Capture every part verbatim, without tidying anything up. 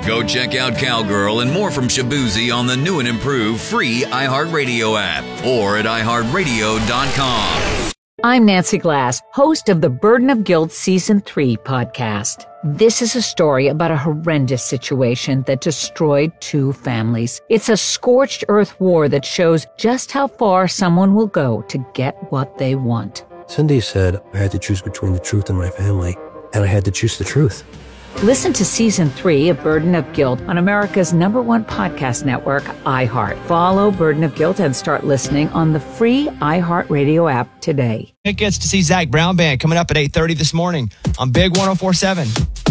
Go check out Cowgirl and more from Shabuzi on the new and improved free iHeartRadio app or at i heart radio dot com. I'm Nancy Glass, host of the Burden of Guilt Season three podcast. This is a story about a horrendous situation that destroyed two families. It's a scorched earth war that shows just how far someone will go to get what they want. Cindy said I had to choose between the truth and my family, and I had to choose the truth. Listen to Season three of Burden of Guilt on America's number one podcast network, iHeart. Follow Burden of Guilt and start listening on the free iHeartRadio app today. Tickets to see Zach Brown Band coming up at eight thirty this morning on Big one oh four seven.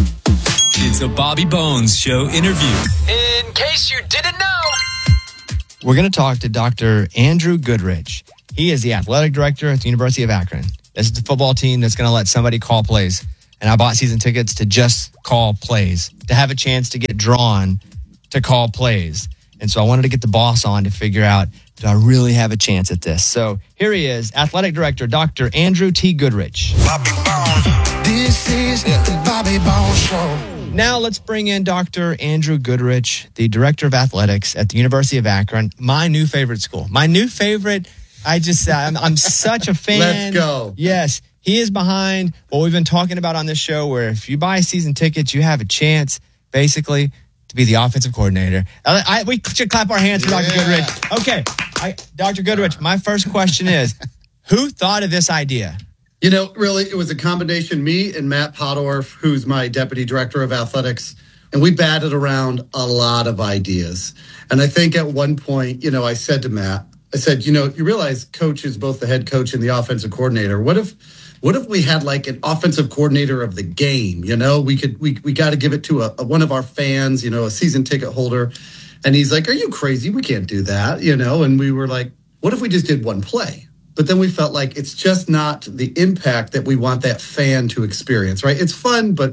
It's a Bobby Bones Show interview. In case you didn't know, we're going to talk to Doctor Andrew Goodrich. He is the athletic director at the University of Akron. This is the football team that's going to let somebody call plays. And I bought season tickets to just call plays, to have a chance to get drawn to call plays. And so I wanted to get the boss on to figure out, do I really have a chance at this? So here he is, athletic director, Doctor Andrew T. Goodrich. Bobby Bones. This is the Bobby Bones Show. Now let's bring in Doctor Andrew Goodrich, the director of athletics at the University of Akron, my new favorite school. My new favorite, I just, I'm, I'm such a fan. Let's go. Yes. He is behind what we've been talking about on this show, where if you buy season tickets, you have a chance, basically, to be the offensive coordinator. I, I, we should clap our hands for yeah. Doctor Goodrich. Okay, I, Doctor Goodrich, my first question is, who thought of this idea? You know, really, it was a combination, me and Matt Podorf, who's my deputy director of athletics, and we batted around a lot of ideas. And I think at one point, you know, I said to Matt, I said, you know, you realize coach is both the head coach and the offensive coordinator. What if... What if we had like an offensive coordinator of the game? You know, we could we we got to give it to a, a one of our fans, you know, a season ticket holder. And he's like, "Are you crazy? We can't do that." You know, and we were like, "What if we just did one play?" But then we felt like it's just not the impact that we want that fan to experience, right? It's fun, but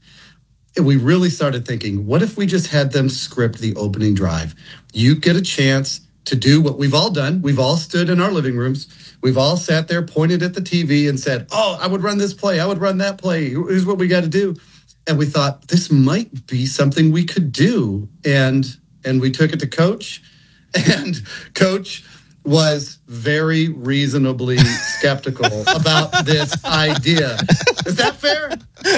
we really started thinking, what if we just had them script the opening drive? You get a chance to do what we've all done. We've all stood in our living rooms. We've all sat there, pointed at the T V and said, oh, I would run this play. I would run that play. Here's what we got to do. And we thought this might be something we could do. And and we took it to Coach. And Coach was very reasonably skeptical about this idea. Is that fair?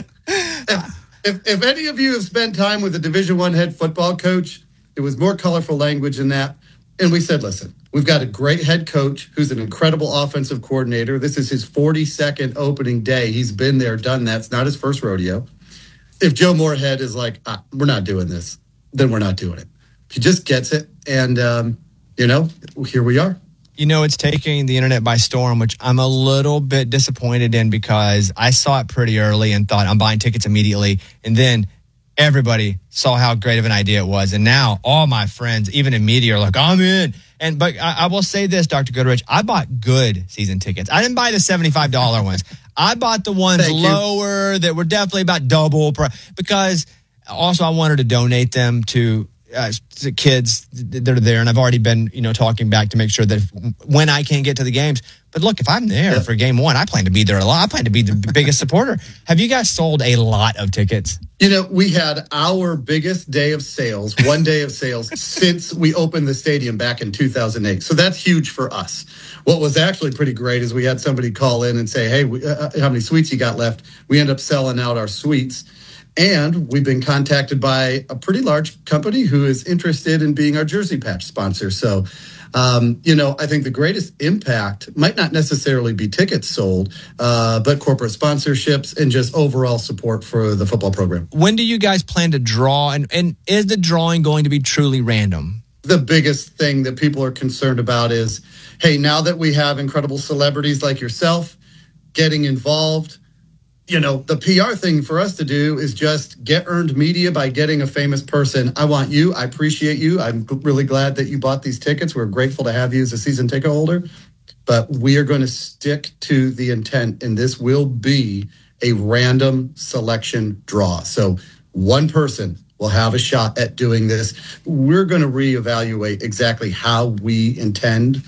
If, if, if any of you have spent time with a Division One head football coach, it was more colorful language than that. And we said, listen, we've got a great head coach who's an incredible offensive coordinator. This is his forty-second opening day. He's been there, done that. It's not his first rodeo. If Joe Moorhead is like, ah, we're not doing this, then we're not doing it. He just gets it. And, um, you know, here we are. You know, it's taking the internet by storm, which I'm a little bit disappointed in because I saw it pretty early and thought I'm buying tickets immediately. And then everybody saw how great of an idea it was. And now all my friends, even in media, are like, I'm in. And But I, I will say this, Doctor Goodrich, I bought good season tickets. I didn't buy the seventy-five dollars ones. I bought the ones Thank lower you. that were definitely about double. Because also I wanted to donate them to Uh, to kids that are there, and I've already been, you know, talking back to make sure that if, when I can get to the games. But look, if I'm there yeah. for game one, I plan to be there a lot. I plan to be the biggest supporter. Have you guys sold a lot of tickets? You know, we had our biggest day of sales, one day of sales since we opened the stadium back in two thousand eight. So that's huge for us. What was actually pretty great is we had somebody call in and say, hey, we, uh, how many suites you got left? We end up selling out our suites. And we've been contacted by a pretty large company who is interested in being our jersey patch sponsor. So, um, you know, I think the greatest impact might not necessarily be tickets sold, uh, but corporate sponsorships and just overall support for the football program. When do you guys plan to draw? And, and is the drawing going to be truly random? The biggest thing that people are concerned about is, hey, now that we have incredible celebrities like yourself getting involved, you know, the P R thing for us to do is just get earned media by getting a famous person. I want you. I appreciate you. I'm really glad that you bought these tickets. We're grateful to have you as a season ticket holder. But we are going to stick to the intent, and this will be a random selection draw. So one person will have a shot at doing this. We're going to reevaluate exactly how we intend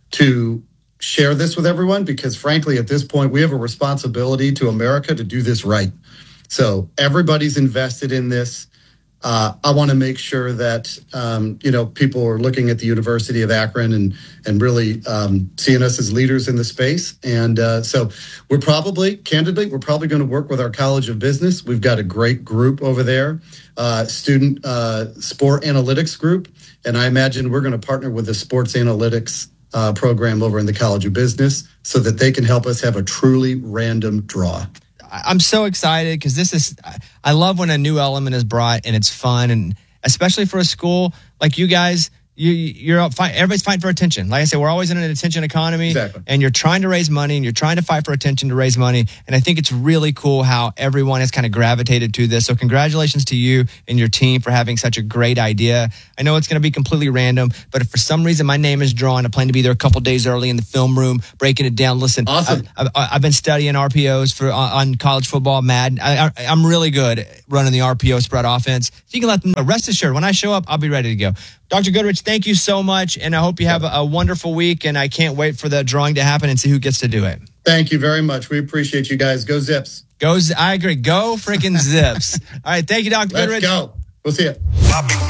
to share this with everyone, because frankly, at this point, we have a responsibility to America to do this right. So everybody's invested in this. uh, I want to make sure that, um, you know, people are looking at the University of Akron and, and really um, seeing us as leaders in the space. And uh, so we're probably, candidly, we're probably going to work with our College of Business. We've got a great group over there, uh, student uh, sport analytics group. And I imagine we're going to partner with the sports analytics uh, program over in the College of Business so that they can help us have a truly random draw. I'm so excited because this is, I love when a new element is brought and it's fun, and especially for a school like you guys, you, you're up fight, everybody's fighting for attention. Like I said, we're always in an attention economy, exactly. And you're trying to raise money and you're trying to fight for attention to raise money. And I think it's really cool how everyone has kind of gravitated to this. So congratulations to you and your team for having such a great idea. I know it's going to be completely random, but if for some reason my name is drawn, I plan to be there a couple days early in the film room, breaking it down. Listen, awesome. I've, I've, I've been studying R P Os for on college football, Madden. I, I, I'm really good at running the R P O spread offense. If you can let them know, rest assured, when I show up, I'll be ready to go. Doctor Goodrich, thank you so much, and I hope you have a, a wonderful week, and I can't wait for the drawing to happen and see who gets to do it. Thank you very much. We appreciate you guys. Go Zips. Go, I agree. Go freaking Zips. All right, thank you, Doctor Let's Goodrich. go. We'll see you.